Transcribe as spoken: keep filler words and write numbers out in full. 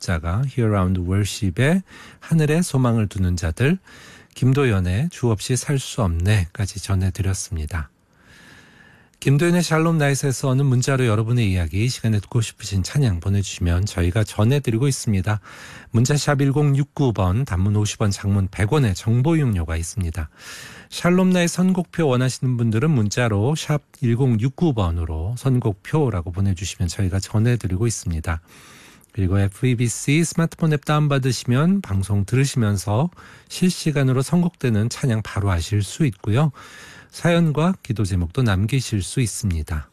십자가, Here Around Worship의 하늘에 소망을 두는 자들, 김도연의 주 없이 살 수 없네까지 전해드렸습니다. 김도연의 샬롬 나잇에서는 문자로 여러분의 이야기, 이 시간에 듣고 싶으신 찬양 보내주시면 저희가 전해드리고 있습니다. 문자샵 일공육구 번, 단문 오십 원, 장문 백 원의 정보 이용료가 있습니다. 샬롬 나잇 선곡표 원하시는 분들은 문자로 샵 일공육구 번으로 선곡표라고 보내주시면 저희가 전해드리고 있습니다. 그리고 에프이비씨 스마트폰 앱 다운받으시면 방송 들으시면서 실시간으로 선곡되는 찬양 바로 아실 수 있고요. 사연과 기도 제목도 남기실 수 있습니다.